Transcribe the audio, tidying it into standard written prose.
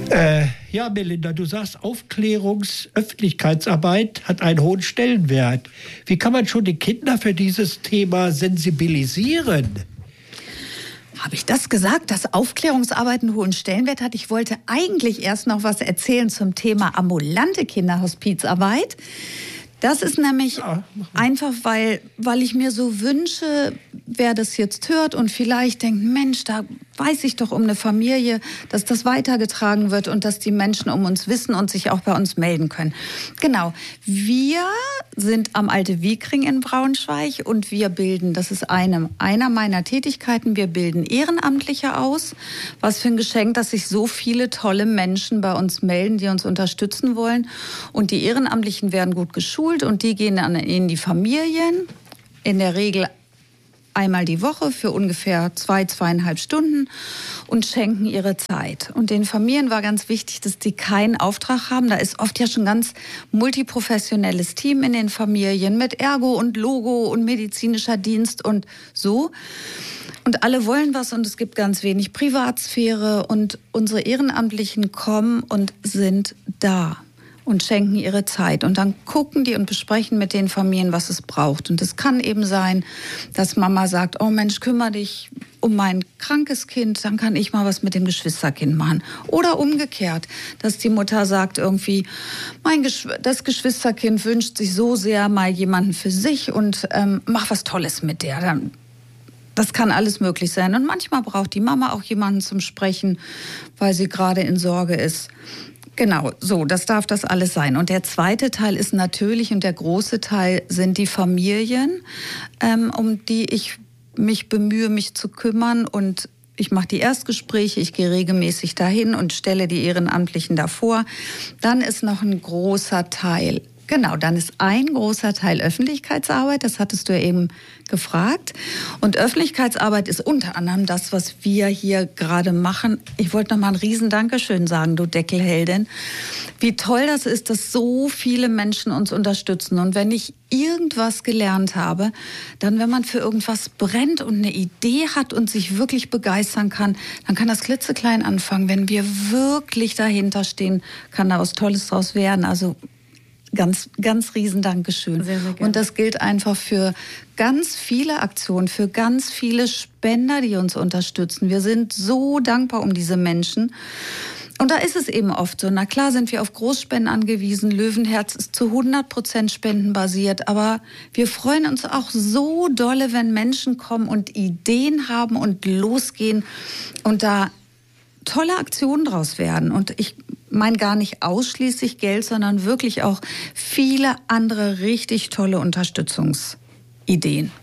Ja, Melinda, du sagst, Öffentlichkeitsarbeit hat einen hohen Stellenwert. Wie kann man schon die Kinder für dieses Thema sensibilisieren? Habe ich das gesagt, dass Aufklärungsarbeit einen hohen Stellenwert hat? Ich wollte eigentlich erst noch was erzählen zum Thema ambulante Kinderhospizarbeit. Das ist nämlich einfach, weil ich mir so wünsche, wer das jetzt hört und vielleicht denkt, Mensch, da weiß ich doch um eine Familie, dass das weitergetragen wird und dass die Menschen um uns wissen und sich auch bei uns melden können. Genau, wir sind am Alte Wiekring in Braunschweig und wir bilden, das ist einer meiner Tätigkeiten, wir bilden Ehrenamtliche aus. Was für ein Geschenk, dass sich so viele tolle Menschen bei uns melden, die uns unterstützen wollen. Und die Ehrenamtlichen werden gut geschult und die gehen dann in die Familien, in der Regel einmal die Woche für ungefähr 2,5 Stunden und schenken ihre Zeit. Und den Familien war ganz wichtig, dass die keinen Auftrag haben. Da ist oft ja schon ganz multiprofessionelles Team in den Familien mit Ergo und Logo und medizinischer Dienst und so. Und alle wollen was und es gibt ganz wenig Privatsphäre und unsere Ehrenamtlichen kommen und sind da und schenken ihre Zeit. Und dann gucken die und besprechen mit den Familien, was es braucht. Und es kann eben sein, dass Mama sagt, oh Mensch, kümmere dich um mein krankes Kind, dann kann ich mal was mit dem Geschwisterkind machen. Oder umgekehrt, dass die Mutter sagt irgendwie, das Geschwisterkind wünscht sich so sehr mal jemanden für sich und mach was Tolles mit der. Das kann alles möglich sein. Und manchmal braucht die Mama auch jemanden zum Sprechen, weil sie gerade in Sorge ist. Genau, so, das darf das alles sein. Und der zweite Teil ist natürlich, und der große Teil sind die Familien, um die ich mich bemühe, mich zu kümmern. Und ich mache die Erstgespräche, ich gehe regelmäßig dahin und stelle die Ehrenamtlichen davor. Dann ist noch ein großer Teil. Genau, dann ist ein großer Teil Öffentlichkeitsarbeit, das hattest du ja eben gefragt. Und Öffentlichkeitsarbeit ist unter anderem das, was wir hier gerade machen. Ich wollte noch mal ein riesen Dankeschön sagen, du Deckelheldin. Wie toll das ist, dass so viele Menschen uns unterstützen. Und wenn ich irgendwas gelernt habe, dann wenn man für irgendwas brennt und eine Idee hat und sich wirklich begeistern kann, dann kann das klitzeklein anfangen. Wenn wir wirklich dahinter stehen, kann da was Tolles draus werden. Also ganz, ganz riesen Dankeschön. Sehr, sehr gerne. Und das gilt einfach für ganz viele Aktionen, für ganz viele Spender, die uns unterstützen. Wir sind so dankbar um diese Menschen. Und da ist es eben oft so. Na klar sind wir auf Großspenden angewiesen. Löwenherz ist zu 100% spendenbasiert. Aber wir freuen uns auch so dolle, wenn Menschen kommen und Ideen haben und losgehen und da tolle Aktionen draus werden. Und ich meine gar nicht ausschließlich Geld, sondern wirklich auch viele andere richtig tolle Unterstützungsideen.